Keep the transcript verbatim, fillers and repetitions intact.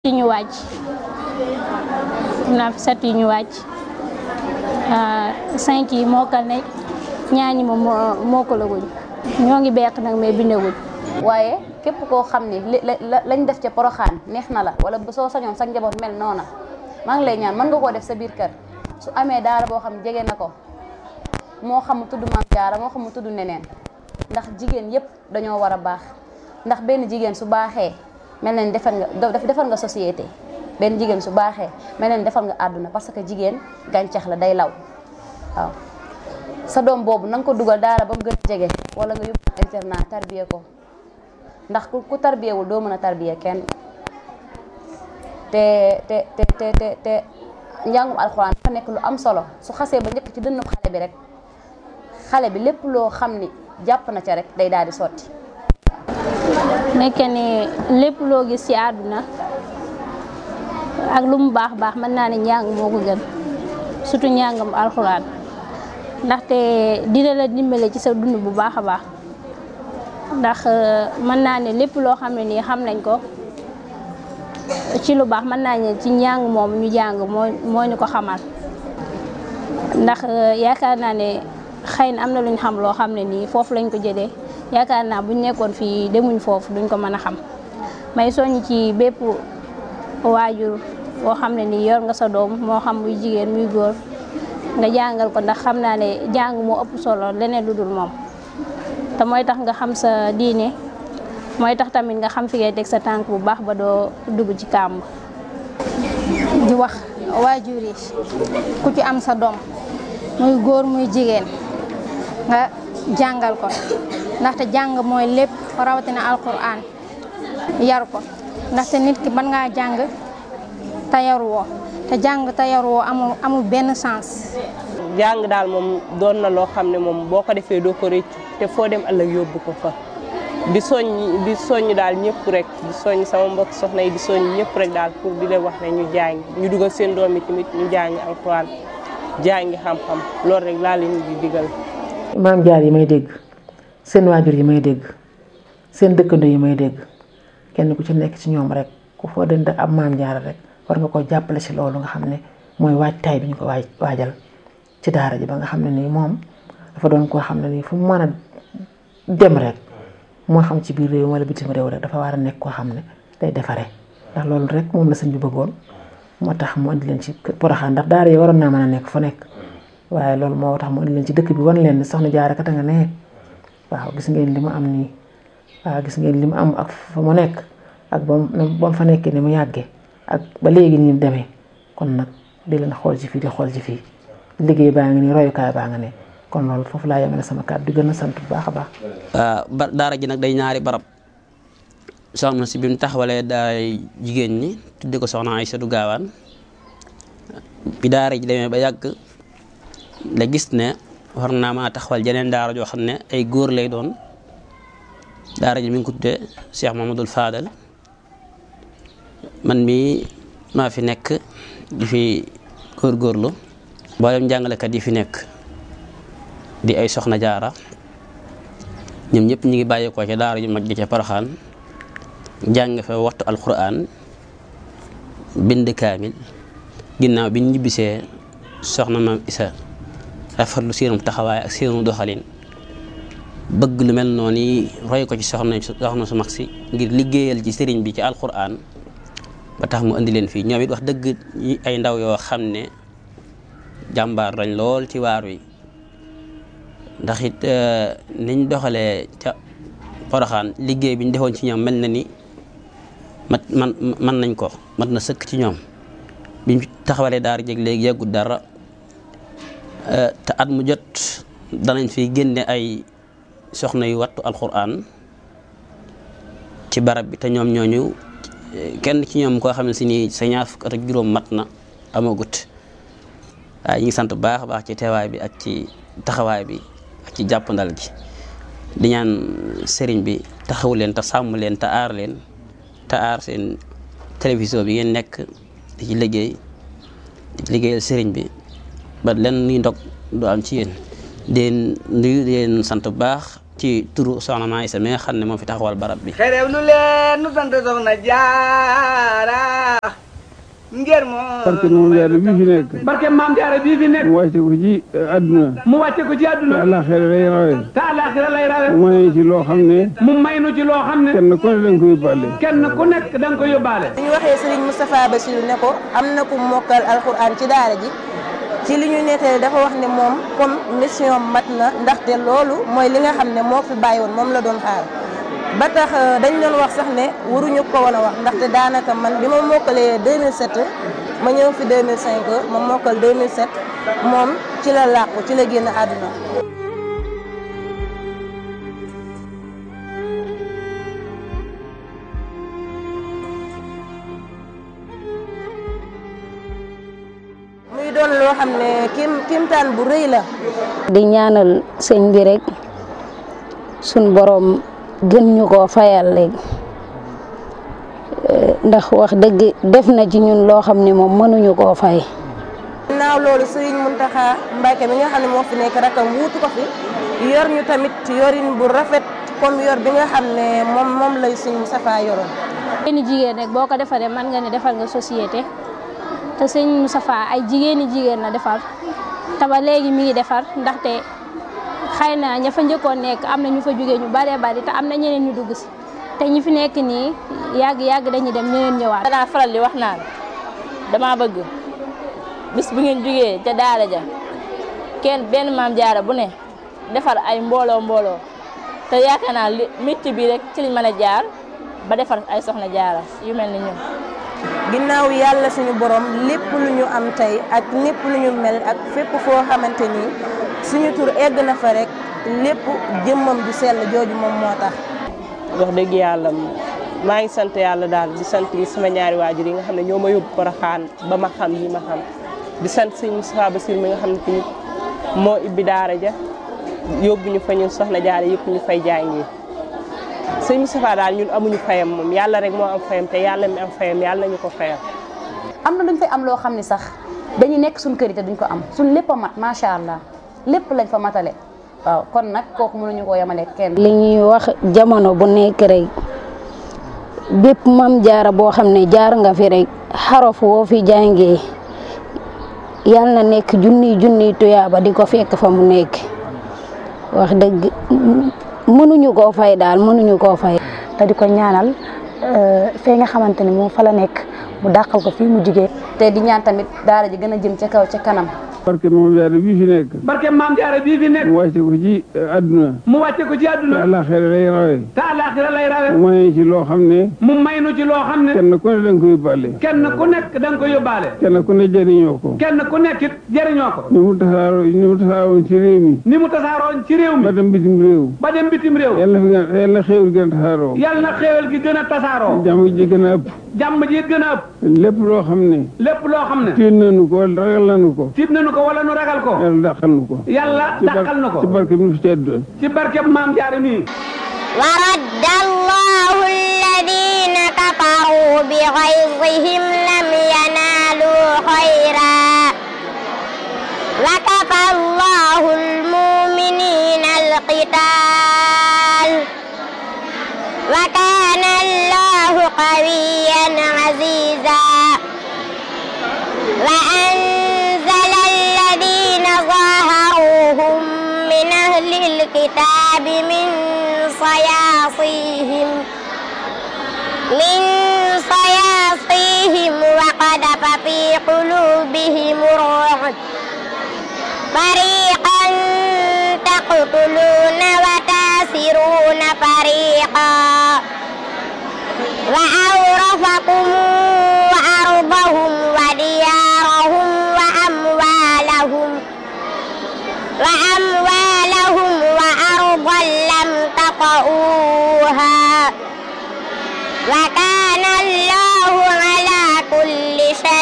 yi ñu wàcc naa fi set yi ñu wàcc cinq yi mokkal ne ñaar ñi moom mokkalaguñ ñoo ngi beq nag mais bindaguñ. waaye képp koo xam ni lañ def ca Poroxaan neex na la wala soo sañoon sa njaboot mel noona maa ngi lay ñaan mën nga koo def sa biir kër su amee daara boo xam jege na ko moo xam mu tudd Maam Jaara moo xam mu tudd neneen ndax jigéen yépp dañoo war a baax ndax benn jigéen su baaxee mel na ni defar nga defar nga société benn jigéen su baaxee mel na ni defar nga àdduna parce que jigéen gàncax la day law waaw sa doom boobu na nga ko dugal daara ba mu gën a jege wala nga yóbbu internat tarbiye ko ndax ku ku tarbiyewul doo mën a tarbiye kenn te te te te te te njàngum alxuraan dafa nekk lu am solo su xasee ba njëkk ci dënnu xale bi rek xale bi lépp loo xam ni jàpp na ca rek day daal di sotti. nekke ni lépp loo gis ci àdduna ak lu mu baax baax mën naa ne njàng moo ko gën surtout njàngam alxuraan ndaxte dina la dimbale ci sa dund bu baax a baax ndax mën naa ne lépp loo xam ne nii xam nañ ko ci lu baax mën naa ne ci njàng moom ñu jàng moo moo ñu ko xamal ndax yaakaar naa ne xëy na am na luñ xam loo xam ne nii foofu lañ ko jëlee yaakaar naa buñ nekkoon fii demuñ foofu duñ ko mën a xam may soññ ci bépp waajur boo xam ne nii yor nga sa doom moo xam muy jigéen muy góor nga jàngal ko ndax xam naa ne jàng moo ëpp solo leneen lu dul moom te mooy tax nga xam sa diine mooy tax tamit nga xam fi ngay teg sa tànk bu baax ba doo dugg ci kàmb. di wax waajur yi ku ci am sa doom muy góor muy jigéen nga jàngal ko ndaxte jàng mooy lépp rawatina alquran yar ko ndaxte nit ki mën ngaa jàng te yaruwoo te jàng te yaruwoo amul amul benn sens. jàng daal moom doon na loo xam ne moom boo ko defee doo ko rëccu te foo dem ëllëg yóbbu ko fa di soññ di soññ daal ñëpp rek di soññ sama mbokk soxna yi di soññ ñëpp rek daal pour di leen wax ne ñu jàng ñu dugal seen doom yi tamit ñu jàng alquran jàngi xam-xam loolu rek laa leen di digal. maam jaar yi may dégg seen waajur yi may dégg seen dëkkandoo yi may dégg kenn ku ci nekk ci ñoom rek ku foo dënd ab maam jaar rek war nga ko jàppale ci loolu nga xam ne mooy waajtaay bi ñu ko waaj waajal ci daara ji ba nga xam ne nii moom dafa doon koo xam ne nii fu mu mën a dem rek moo xam ci biir réew wala bitim réew rek dafa war a nekk koo xam ne day defaree ndax loolu rek moom la sëñ bi bëggoon moo tax mu andi leen ci Poroxaan ndax daara yi waroon naa mën a nekk fu nekk waaye loolu moo tax mu andi leen ci dëkk bi wan leen ne soxna Jaara kat nga ne waaw gis ngeen li mu am nii waaw gis ngeen li mu am ak fa mu nekk ak ba mu fa nekkee ni mu yàggee ak ba léegi ni mu demee kon nag di leen xool ci fii di xool ci fii liggéey baa ngi nii royukaay baa nga ne kon loolu foofu laa yemale sama kàddu di gën a sant bu baax a baax. ba daara ji nag day ñaari barab soxna si bi mu taxawalee daay jigéen ñi tudde ko soxna Aysatu Gaawaan bi daara ji demee ba yàgg la gis ne war naa maa taxawal jeneen daara joo xam ne ay góor lay doon daara ji mi ngi ko tuddee Cheikh Mamadou Fadal man mii maa fi nekk di fi góorgóorlu mboolem jàngalekat yi fi nekk di ay soxna jaara ñoom ñëpp ñu ngi bàyyeekoo ca daara ju mag ji ca Poroxaan jàng fa waxtu alquran bind kaamil ginnaaw bi ñu ñibbisee soxna maam Isa rafetlu seenum taxawaay ak seenum doxalin bëgg lu mel noonu yi roy ko ci soxna soxna su mag si ngir liggéeyal ci sëriñ bi ci alquran ba tax mu indi leen fii ñoom it wax dëgg ay ndaw yoo xam ne jàmbaar lañ lool ci waar wi ndax it niñ doxalee ca Poroxaan liggéey bi ñu defoon ci ñoom mel na ni mat man man nañ ko mat na sëkk ci ñoom biñ taxawalee daara jeg léegi yàggut dara te at mu jot danañ fi génne ay soxna yu wattu alquran ci barab bi te ñoom ñooñu kenn ci ñoom koo xam ne si nii sa ñaar fukk at ak juróom mat na amagut waaye ñu ngi sant bu baax a baax ci teewaay bi ak ci taxawaay bi ak ci jàppandal gi di ñaan sëriñ bi taxawu leen te sàmm leen te aar leen te aar seen télévision bi ngeen nekk di ci liggéey di ci liggéeyal sëriñ bi ba lenn ni ndog du am ci yéen di leen nuyu di leen sant bu baax ci turu soxna Maa Isa mi nga xam ne moo fi taxawal barab bi. xerew lu leen nu sant soxna Jaara ngir moo barke maam Jaara bii fi nekk barke maam Jaara bii fi nekk mu wàcce ko ci àdduna mu wàcce ko ci àdduna te àllaaxira lay rawe te àllaaxira lay rawe mu may ci loo xam ne mu may nu ci loo xam ne kenn ku ne da nga ko yóbbaale kenn ku nekk da nga ko yóbbaale. ñu waxee Serigne Moustapha Bassirou ne ko am na ku mokkal alxuraan ci daara ji ci li ñu nettali dafa wax ne moom comme mission mat na ndaxte loolu mooy li nga xam ne moo fi bàyyi woon moom la doon xaar ba tax dañ doon wax sax ne waruñu ko woon a wax ndaxte daanaka man bi ma mokkalee deux mille sept ma ñëw fi deux mille cinq ma mokkal deux mille sept moom ci la làqu ci la génn àdduna. muy doon loo xam ne kim kimtaan bu rëy la. di ñaanal sëñ bi rek suñ borom gën ñu koo fayal léegi ndax wax dëgg def na ci ñun loo xam ne moom mënuñu koo fay. ginnaaw loolu Serigne Mountakha Mbacké mi nga xam ne moo fi nekk rakam wuutu ko fi yor ñu tamit yorin bu rafet comme yor bi nga xam ne moom moom lay Serigne Moustapha yoroon. jigéeni jigéen rek boo ko defaree mën nga ne defal nga société te Serigne Moustapha ay jigéeni jigéen la defar te ba léegi mi ngi defar ndaxte xëy na ña fa njëkkoon nekk am na ñu fa jógee ñu baree bari te am na ñeneen ñu dugg si te ñi fi nekk nii yàgg yàgg dañuy dem ñeneen ñëwaat. danaa faral di wax naan dama bëgg bis bu ngeen jógee ca daara ja kenn benn maam jaara bu ne defar ay mbooloo mbooloo te yaakaar naa li métier bi rek ci liñ mën a jaar ba defar ay soxna jaara yu mel ni ñun. ginnaaw yàlla suñu borom lépp lu ñu am tey ak lépp lu ñu mel ak fépp foo xamante ni suñu tur egg na fa rek lépp jëmmam du sell jooju moom moo tax. wax dëgg yàlla maa ngi sant yàlla daal di sant sama ñaari waajur yi nga xam ne ñoo ma yóbbu Porokhane ba ma xam yi ma xam di sant sëñ Moustapha Bassirou mi nga xam ne tamit moo ibbi daara ja yóbbu ñu fa ñun soxna jaara yëpp ñu fay jàngee sëñ Moustapha daal ñun amuñu fayam moom yàlla rek moo am fayam te yàlla mi am fayam yàlla nañu ko fayam. am na luñ fay am loo xam ne sax dañuy nekk suñ kër yi te duñ ko am suñ lépp a mat macha allah lépp lañ fa matale waaw kon nag kooku mënuñu koo yemale kenn. li ñuy wax jamono bu nekk rek bépp mam jaara boo xam ne jaar nga fi rek xaraf woo fi jàngee yal na nekk junniy junniy tuyaaba di ko fekk fa mu nekk wax dëgg mënuñu koo fay daal mënuñu koo fay. te di ko ñaanal fee nga xamante ni moom fa la nekk mu dàqal ko fii mu jigee te di ñaan tamit daara ji gën a jëm ca kaw ca kanam. barke maam Jaara bii fi nekk barke maam Jaara bii fi nekk mu wàcce ko ci àdduna mu wàcce ko ci te àdduna àllaaxira lay rawe te àllaaxira lay rawe mu may ci loo xam ne mu may nu ci loo xam ne kenn ku ne da nga ko yóbbaale kenn ku nekk da nga ko yóbbaale kenn ku ne jëriñoo ko kenn ku nekk it jëriñoo ko ni mu tasaaroo ni mu tasaaroon ci réew mi ni mu tasaaroon ci réew mi ba dem bitim réew ba dem bitim réew yàlla fi nga yàlla xéewal gën a tasaaroo yàlla na xéewal gi gën a tasaaroo jàmm ji gën a ëpp jàmm ji gën a ëpp lépp loo xam ne lépp loo xam ne tiit nañu ko wala ragal nañu ko tiit nañu ko wala nu ragal ko yàlla dàqal nu ko yàlla dàqal na ko ci barke bi nu fi tedd ci barke maam Jaara nii ورد الله الذين كفروا بغيظهم لم ينالوا خيرا وكفى الله المؤمنين القتال وكان الله قويا عزيزا وأنزل الذين ظاهروهم من أهل الكتاب من صياصيهم من صياصيهم وقذف في قلوبهم الرعب فريقا تقتلون وتاسرون فريقا وأورثكم أرضهم وديارهم وأموالهم وأموالهم وأرضا لم تطئوها وكان الله على كل شيء